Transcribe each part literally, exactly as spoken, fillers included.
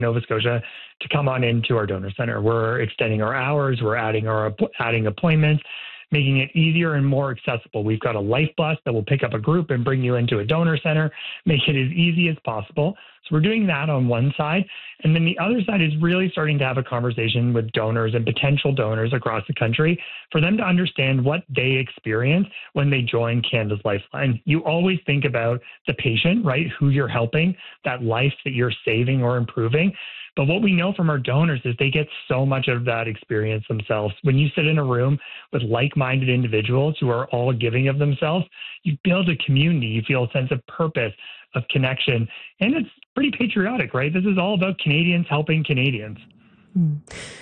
Nova Scotia to come on into our donor center. We're extending our hours, we're adding our adding appointments, making it easier and more accessible. We've got a Life Bus that will pick up a group and bring you into a donor center, make it as easy as possible. So we're doing that on one side. And then the other side is really starting to have a conversation with donors and potential donors across the country for them to understand what they experience when they join Canada's Lifeline. You always think about the patient, right? Who you're helping, that life that you're saving or improving. But what we know from our donors is they get so much of that experience themselves. When you sit in a room with like-minded individuals who are all giving of themselves, you build a community. You feel a sense of purpose, of connection, and it's pretty patriotic, right? This is all about Canadians helping Canadians. Hmm.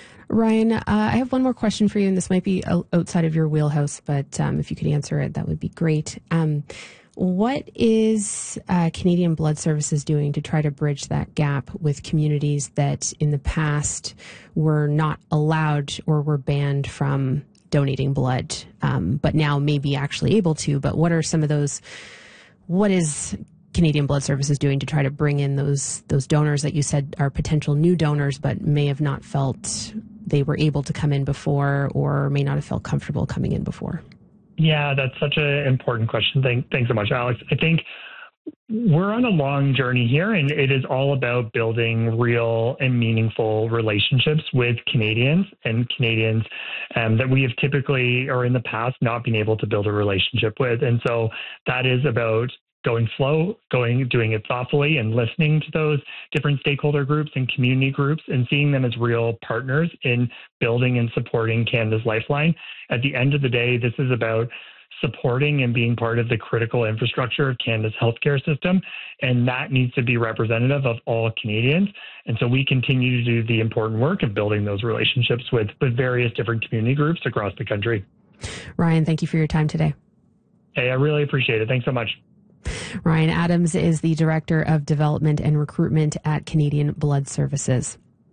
Ryan, uh, I have one more question for you, and this might be outside of your wheelhouse, but um, if you could answer it, that would be great. Um, What is uh, Canadian Blood Services doing to try to bridge that gap with communities that in the past were not allowed or were banned from donating blood, um, but now may be actually able to? But what are some of those, what is Canadian Blood Services doing to try to bring in those those donors that you said are potential new donors but may have not felt they were able to come in before or may not have felt comfortable coming in before? Yeah, that's such an important question. Thank, thanks so much, Alex. I think we're on a long journey here, and it is all about building real and meaningful relationships with Canadians and Canadians um, that we have typically or in the past not been able to build a relationship with. And so that is about going slow, going, doing it thoughtfully and listening to those different stakeholder groups and community groups and seeing them as real partners in building and supporting Canada's Lifeline. At the end of the day, this is about supporting and being part of the critical infrastructure of Canada's healthcare system. And that needs to be representative of all Canadians. And so we continue to do the important work of building those relationships with, with various different community groups across the country. Ryan, thank you for your time today. Hey, I really appreciate it. Thanks so much. Ryan Adams is the Director of Development and Recruitment at Canadian Blood Services.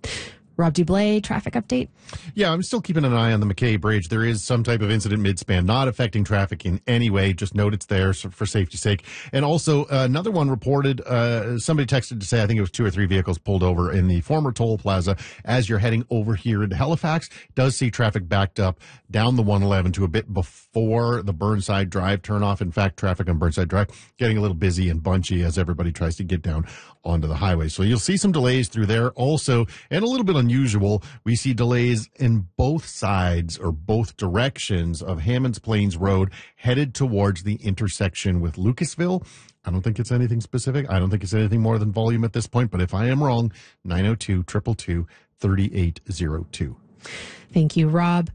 Rob Dublé, traffic update. Yeah, I'm still keeping an eye on the McKay Bridge. There is some type of incident mid-span, not affecting traffic in any way. Just note it's there for safety's sake. And also, uh, another one reported, uh, somebody texted to say, I think it was two or three vehicles pulled over in the former toll plaza as you're heading over here into Halifax. Does see traffic backed up down the one eleven to a bit before the Burnside Drive turnoff. In fact, traffic on Burnside Drive getting a little busy and bunchy as everybody tries to get down onto the highway. So you'll see some delays through there also, and a little bit unusual. We see delays in both sides or both directions of Hammonds Plains Road headed towards the intersection with Lucasville. I don't think it's anything specific. I don't think it's anything more than volume at this point, but if I am wrong, nine oh two, two two two, three eight oh two. Thank you, Rob.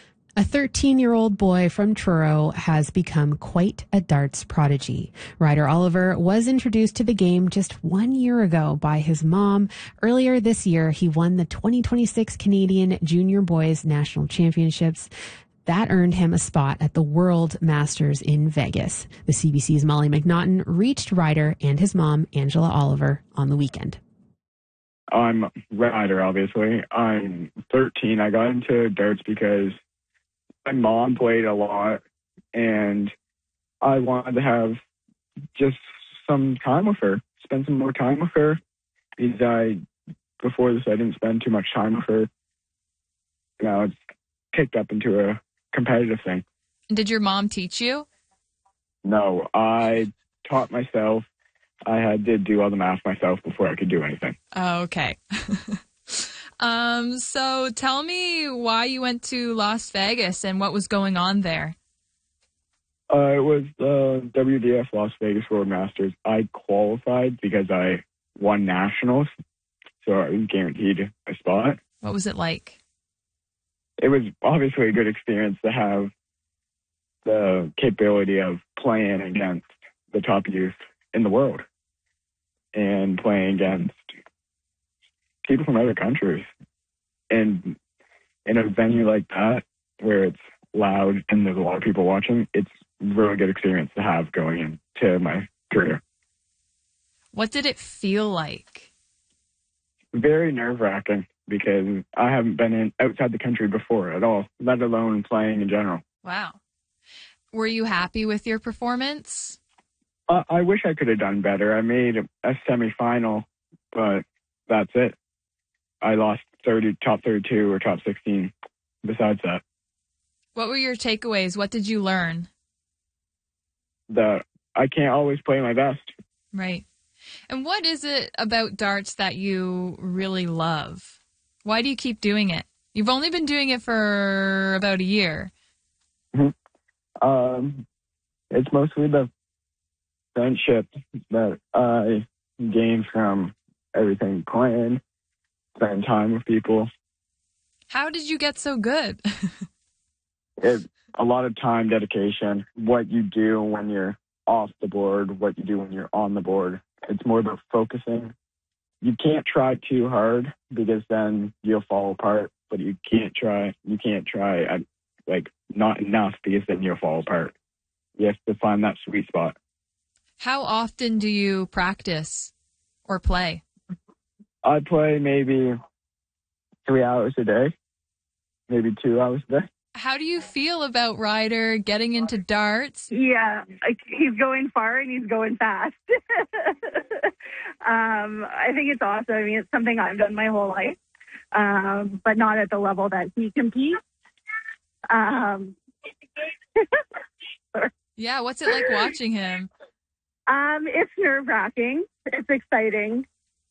A thirteen-year-old boy from Truro has become quite a darts prodigy. Ryder Oliver was introduced to the game just one year ago by his mom. Earlier this year, he won the twenty twenty-six Canadian Junior Boys National Championships. That earned him a spot at the World Masters in Vegas. The C B C's Molly McNaughton reached Ryder and his mom, Angela Oliver, on the weekend. I'm Ryder, obviously. I'm thirteen. I got into darts because my mom played a lot, and I wanted to have just some time with her, spend some more time with her, because I, before this, I didn't spend too much time with her. Now it's kicked up into a competitive thing. Did your mom teach you? No, I taught myself. I had to do all the math myself before I could do anything. Oh, okay. Um, so tell me why you went to Las Vegas and what was going on there. Uh, it was the W D F Las Vegas World Masters. I qualified because I won nationals, so I was guaranteed a spot. What was it like? It was obviously a good experience to have the capability of playing against the top youth in the world and playing against people from other countries. And in a venue like that, where it's loud and there's a lot of people watching, it's a really good experience to have going into my career. What did it feel like? Very nerve-wracking because I haven't been in outside the country before at all, let alone playing in general. Wow. Were you happy with your performance? Uh, I wish I could have done better. I made a, a semifinal, but that's it. I lost thirty, top thirty-two or top sixteen besides that. What were your takeaways? What did you learn? That I can't always play my best. Right. And what is it about darts that you really love? Why do you keep doing it? You've only been doing it for about a year. Mm-hmm. Um, it's mostly the friendship that I gained from everything, playing, spending time with people. How did you get so good? It, a lot of time, dedication, what you do when you're off the board, what you do when you're on the board. It's more about focusing. You can't try too hard because then you'll fall apart, but you can't try, you can't try uh, like not enough because then you'll fall apart. You have to find that sweet spot. How often do you practice or play? I play maybe three hours a day, maybe two hours a day. How do you feel about Ryder getting into darts? Yeah, like he's going far and he's going fast. um, I think it's awesome. I mean, it's something I've done my whole life, um, but not at the level that he competes. Um, yeah, what's it like watching him? Um, it's nerve-wracking. It's exciting.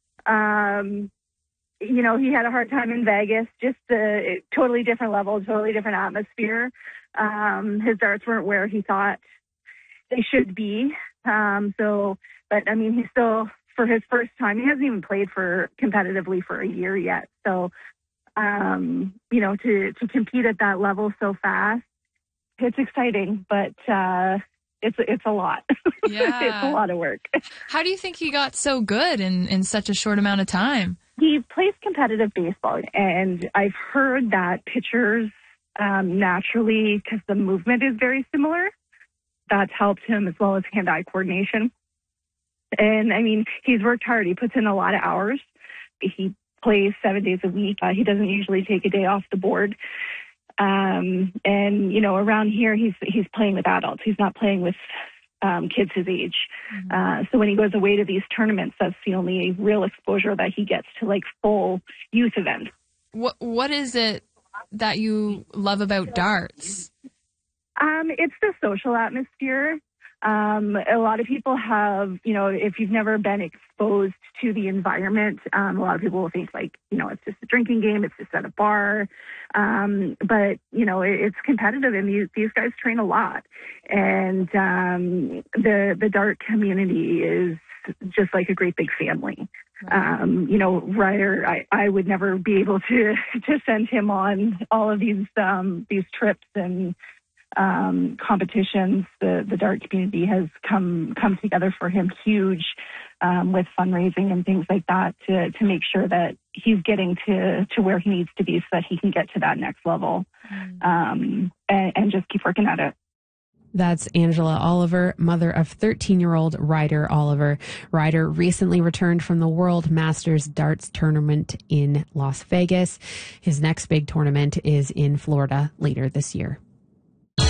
Um, you know, he had a hard time in Vegas, just a totally different level, totally different atmosphere. Um, his darts weren't where he thought they should be. Um, so, but I mean, he's still, for his first time, he hasn't even played for competitively for a year yet. So, um, you know, to, to compete at that level so fast, it's exciting, but, uh, it's, it's a lot. Yeah. It's a lot of work. How do you think he got so good in, in such a short amount of time? He plays competitive baseball, and I've heard that pitchers um, naturally, because the movement is very similar, that's helped him as well as hand-eye coordination. And, I mean, he's worked hard. He puts in a lot of hours. He plays seven days a week. Uh, he doesn't usually take a day off the board. Um, and, you know, around here, he's he's playing with adults. He's not playing with Um, kids his age. Mm-hmm. Uh, so when he goes away to these tournaments, that's the only real exposure that he gets to like full youth events. What What is it that you love about darts? Um, it's the social atmosphere. Um, a lot of people have, you know, if you've never been exposed to the environment, um, a lot of people will think like, you know, it's just a drinking game, it's just at a bar. Um, but, you know, it, it's competitive, and these, these guys train a lot. And um, the, the dart community is just like a great big family. Um, you know, Ryder, I, I would never be able to, to send him on all of these, um, these trips and, um, competitions. The, the dart community has come, come together for him huge, um, with fundraising and things like that to, to make sure that he's getting to, to where he needs to be so that he can get to that next level, um, and, and just keep working at it. That's Angela Oliver, mother of thirteen-year-old Ryder Oliver. Ryder recently returned from the World Masters Darts Tournament in Las Vegas. His next big tournament is in Florida later this year.